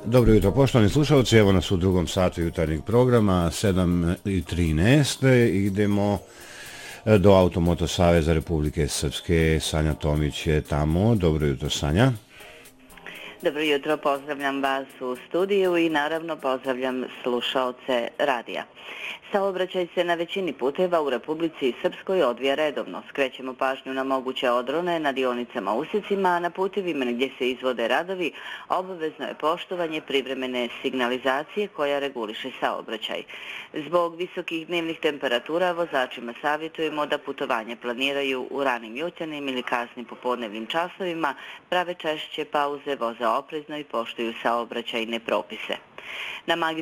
Dobro jutro, poštovani slušalci, evo nas u drugom satu jutarnjeg programa, 7:13, idemo do Automoto Saveza Republike Srpske. Sanja Tomić je tamo. Dobro jutro, Sanja. Dobro jutro, pozdravljam vas u studiju i naravno pozdravljam slušaoce radija. Saobraćaj se na većini puteva u Republici Srpskoj odvija redovno. Skrećemo pažnju na moguće odrone na dionicama usjecima, a na putevima gdje se izvode radovi obavezno je poštovanje privremene signalizacije koja reguliše saobraćaj. Zbog visokih dnevnih temperatura vozačima savjetujemo da putovanje planiraju u ranim jutarnjim ili kasnim popodnevnim časovima, prave češće pauze, voze oprezno i poštuju saobraćajne propise. Na